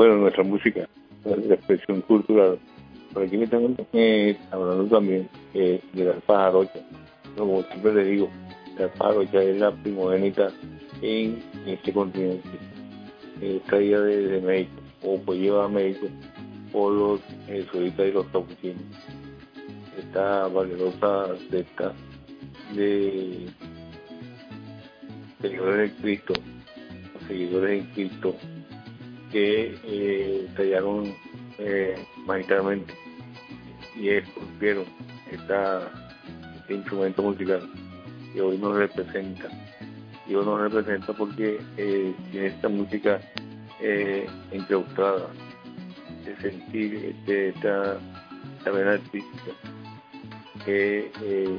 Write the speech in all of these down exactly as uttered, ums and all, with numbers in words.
bueno, nuestra música, nuestra expresión cultural. Por aquí me están eh, hablando también eh, de la pajarocha. No, como siempre le digo, la pajarocha es la primogénita en este continente. Eh, traída de, de México, o pues lleva a México por los jesuitas y los capuchinos. Esta valerosa secta de seguidores de Cristo, los seguidores de Cristo, que eh, tallaron eh, magistralmente y esculpieron esta, este instrumento musical que hoy nos representa. Y hoy nos representa porque eh, tiene esta música eh, enclaustrada, de sentir este, esta, esta vena artística que eh,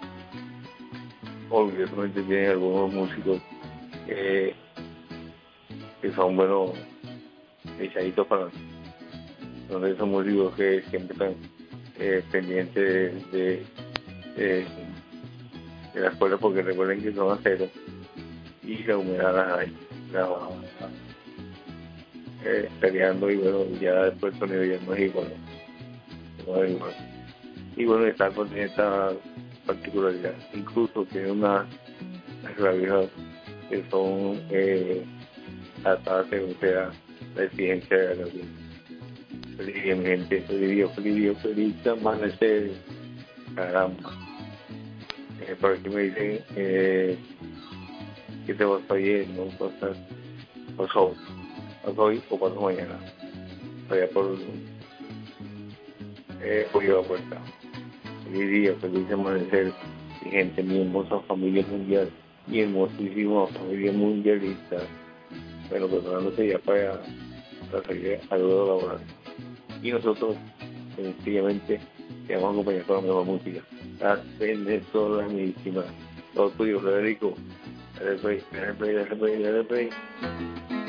obviamente tienen algunos músicos eh, que son buenos echaditos para son esos músicos que siempre están eh, pendientes de, de, de, de la escuela, porque recuerden que son aceros y la humedad las hay, la va eh, peleando, y bueno, ya después el sonido ya no es igual, no es igual. Y bueno, está con esta particularidad, incluso tiene unas clavijas que son eh, atadas según sea la exigencia de la vida. Feliz día, mi gente, feliz día, feliz día, feliz amanecer, caramba. Eh, por aquí me dicen eh, que te vas a ir, no pasar, pasó, pasó hoy o pasó mañana, allá por eh, Pollo la Puerta. Feliz día, feliz amanecer, mi gente, mi hermosa familia mundial, mi hermosísima familia mundialista. Bueno, preparándose ya para, para salir al ruedo laboral. Y nosotros, sencillamente, te vamos a acompañar con la mejor música. La venezolanísima. Todo tuyo, Federico. Dale play, dale play, dale play, dale play.